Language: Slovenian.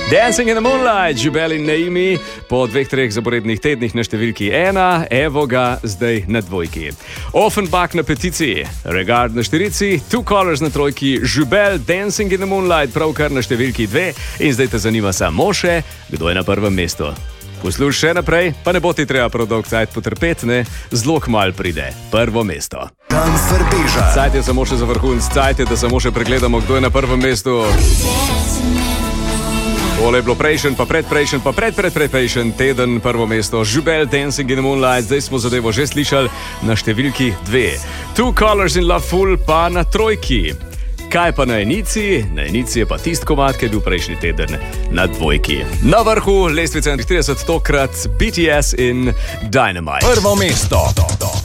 Dancing in the Moonlight, Jubel in Naimi, po 2-3 zaporednih tednih na številki 1, evo ga zdaj na 2. Offenbach na 5, Regard na 4, Two Colors na 3, Jubel, Dancing in the Moonlight pravkar na številki 2 in zdaj te zanima samo še, kdo je na prvem mestu. Poslušaj še naprej, pa ne bo ti treba prav dolg cajt potrpeti, ne, zelo kmalu pride prvo mesto. Dan Srbeža. Cajt je samo še za vrhunc, cajt je, da samo še pregledamo, kdo je na prvem mestu. Tole je bilo prejšen, pa predprejšen teden, prvo mesto, Jubel, Dancing in the Moonlight, zdaj smo zadevo že slišali na številki 2. Two Colors in Love Fool pa na 3. Kaj pa na enici? Na enici je pa tist komad, ki je bil prejšnji teden na 2. Na vrhu lestvice 30, tokrat BTS in Dynamite. Prvo mesto.